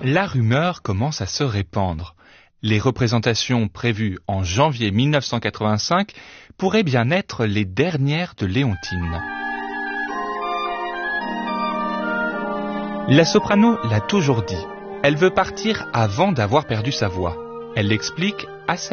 La rumeur commence à se répandre. Les représentations prévues en janvier 1985 pourraient bien être les dernières de Léontine. La soprano l'a toujours dit. Elle veut partir avant d'avoir perdu sa voix. Elle l'explique à sa